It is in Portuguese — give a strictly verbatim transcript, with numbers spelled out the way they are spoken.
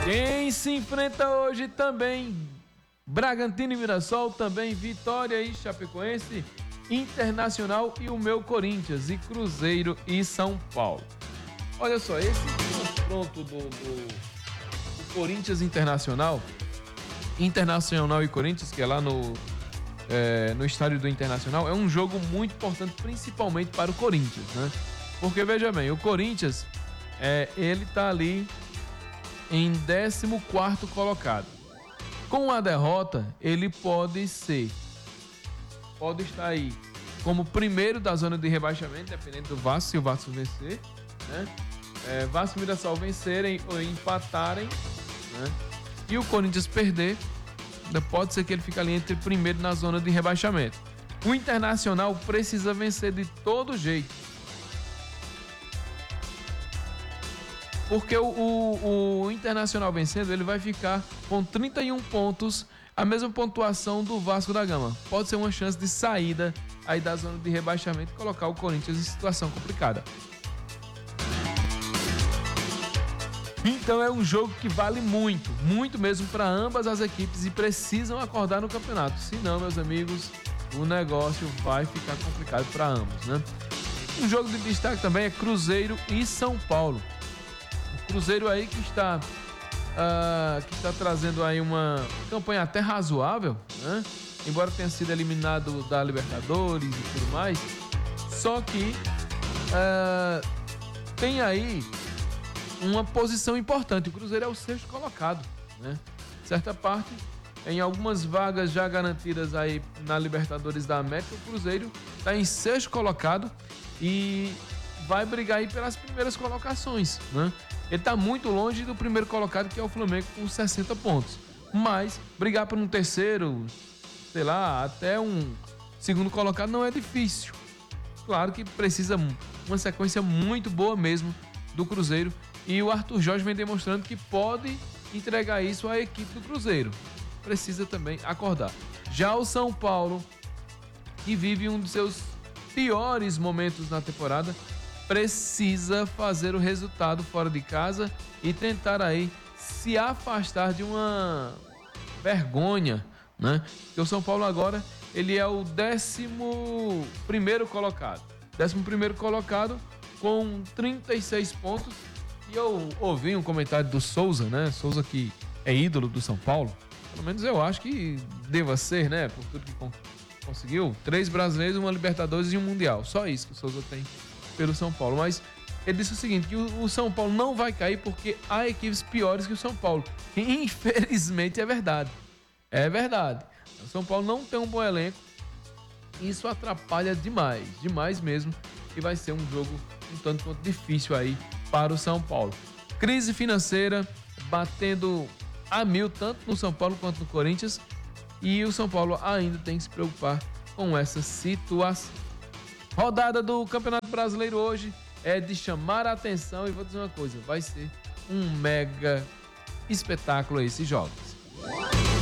Quem se enfrenta hoje também, Bragantino e Mirassol, também Vitória e Chapecoense, Internacional e o meu Corinthians, e Cruzeiro e São Paulo. Olha só, esse confronto do, do, do Corinthians Internacional, Internacional e Corinthians, que é lá no, é, no estádio do Internacional, é um jogo muito importante, principalmente para o Corinthians, né? Porque, veja bem, o Corinthians, é, ele tá ali em décimo quarto colocado. Com a derrota, ele pode ser, pode estar aí como primeiro da zona de rebaixamento, dependendo do Vasco, se o Vasco vencer, né? É, Vasco e Mirassol vencerem ou empatarem, né? E o Corinthians perder, pode ser que ele fique ali entre primeiro na zona de rebaixamento. O Internacional precisa vencer de todo jeito, porque o, o, o Internacional vencendo, ele vai ficar com trinta e um pontos, a mesma pontuação do Vasco da Gama. Pode ser uma chance de saída aí da zona de rebaixamento e colocar o Corinthians em situação complicada. Então é um jogo que vale muito, muito mesmo para ambas as equipes e precisam acordar no campeonato. Senão, meus amigos, o negócio vai ficar complicado para ambos, né? Um jogo de destaque também é Cruzeiro e São Paulo. O Cruzeiro aí que está, uh, que está trazendo aí uma campanha até razoável, né? Embora tenha sido eliminado da Libertadores e tudo mais. Só que uh, tem aí uma posição importante. O Cruzeiro é o sexto colocado, né? Certa parte, em algumas vagas já garantidas aí na Libertadores da América, o Cruzeiro está em sexto colocado e vai brigar aí pelas primeiras colocações, né? Ele está muito longe do primeiro colocado, que é o Flamengo, com sessenta pontos. Mas brigar por um terceiro, sei lá, até um segundo colocado não é difícil. Claro que precisa uma sequência muito boa mesmo do Cruzeiro. E o Arthur Jorge vem demonstrando que pode entregar isso à equipe do Cruzeiro. Precisa também acordar. Já o São Paulo, que vive um dos seus piores momentos na temporada, precisa fazer o resultado fora de casa e tentar aí se afastar de uma vergonha, né? Porque o São Paulo agora, ele é o décimo primeiro colocado. Décimo primeiro colocado com trinta e seis pontos. E eu ouvi um comentário do Souza, né? Souza, que é ídolo do São Paulo. Pelo menos eu acho que deva ser, né? Por tudo que con- conseguiu. Três brasileiros, uma Libertadores e um Mundial. Só isso que o Souza tem pelo São Paulo. Mas ele disse o seguinte, que o, o São Paulo não vai cair porque há equipes piores que o São Paulo. E, infelizmente é verdade. É verdade. O São Paulo não tem um bom elenco. Isso atrapalha demais. Demais mesmo. E vai ser um jogo um tanto quanto difícil aí para o São Paulo. Crise financeira batendo a mil, tanto no São Paulo quanto no Corinthians, e o São Paulo ainda tem que se preocupar com essa situação. Rodada do Campeonato Brasileiro hoje é de chamar a atenção, e vou dizer uma coisa, vai ser um mega espetáculo esses jogos.